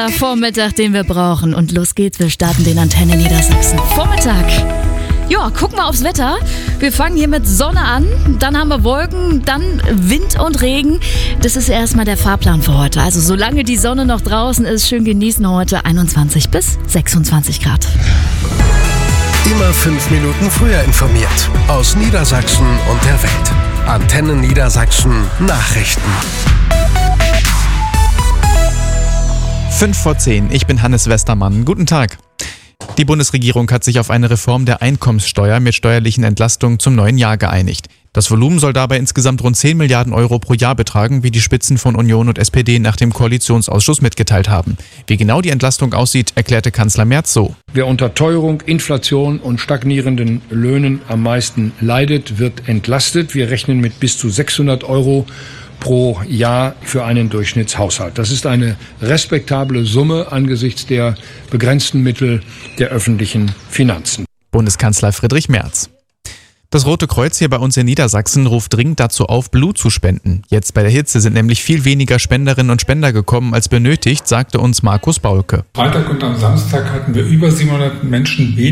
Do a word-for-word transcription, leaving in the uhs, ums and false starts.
Vormittag, den wir brauchen. Und los geht's, wir starten den Antenne Niedersachsen. Vormittag. Ja, guck mal aufs Wetter. Wir fangen hier mit Sonne an, dann haben wir Wolken, dann Wind und Regen. Das ist erstmal der Fahrplan für heute. Also solange die Sonne noch draußen ist, schön genießen heute einundzwanzig bis sechsundzwanzig Grad. Immer fünf Minuten früher informiert. Aus Niedersachsen und der Welt. Antenne Niedersachsen Nachrichten. Fünf vor zehn, ich bin Hannes Westermann. Guten Tag. Die Bundesregierung hat sich auf eine Reform der Einkommenssteuer mit steuerlichen Entlastungen zum neuen Jahr geeinigt. Das Volumen soll dabei insgesamt rund zehn Milliarden Euro pro Jahr betragen, wie die Spitzen von Union und S P D nach dem Koalitionsausschuss mitgeteilt haben. Wie genau die Entlastung aussieht, erklärte Kanzler Merz so. Wer unter Teuerung, Inflation und stagnierenden Löhnen am meisten leidet, wird entlastet. Wir rechnen mit bis zu sechshundert Euro pro Jahr für einen Durchschnittshaushalt. Das ist eine respektable Summe angesichts der begrenzten Mittel der öffentlichen Finanzen. Bundeskanzler Friedrich Merz. Das Rote Kreuz hier bei uns in Niedersachsen ruft dringend dazu auf, Blut zu spenden. Jetzt bei der Hitze sind nämlich viel weniger Spenderinnen und Spender gekommen als benötigt, sagte uns Markus Baulke. Freitag und am Samstag hatten wir über siebenhundert Menschen weniger.